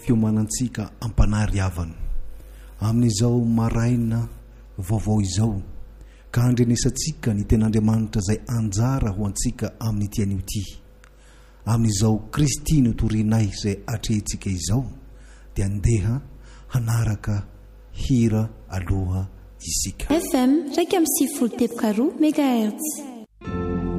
fiomanantsika ampanary havana amin'izao maraina vaovao izao ka andrenesantsika ny ten'Andriamanitra izay anjara ho antsika amin'ny tian'io ty amin'izao Kristy no torinay izay atrehintsika izao dia andeha hanaraka hira aloha isika FM 102.3 MHz